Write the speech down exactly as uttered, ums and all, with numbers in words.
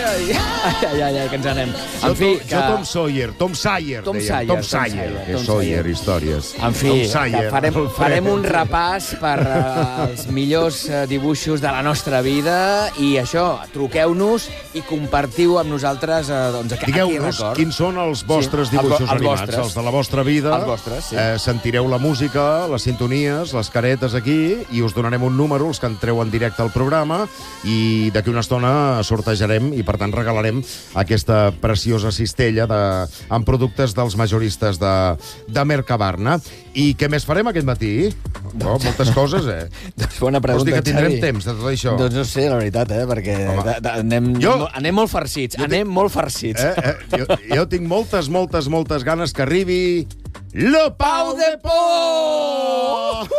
Ai, ai, ai, ai, que ens anem. Jo, En fi, to, jo Tom Sawyer, Tom Sawyer, Tom dèiem. Sawyer, Tom Tom Sawyer, Sawyer, que Tom Sawyer, Sawyer. històries. En fi, Tom Sawyer. que farem, farem un repàs per uh, els millors uh, dibuixos de la nostra vida i això, truqueu-nos i compartiu amb nosaltres uh, doncs, aquí Digueu-nos record. quins són els vostres Sí, dibuixos els vo- els animats, vostres. els de la vostra vida. Els vostres, sí. Eh, sentireu la música, les sintonies, les caretes aquí, i us donarem un número, els que entreu en directe al programa, i d'aquí una estona sortejarem i, per tant, regalarem aquesta preciosa cistella de, amb productes dels majoristes de, de Mercabarna. I què més farem aquest matí? Oh, moltes coses, eh? Doncs bona pregunta, Vols dir que tindrem Xavi. temps de tot això? Doncs no sé, la veritat, eh? Perquè de, de, anem, Jo- anem molt farcits, Jo anem tinc- molt farcits. Eh, eh, jo, jo tinc moltes, moltes, moltes ganes que arribi... Lo Pau de Por!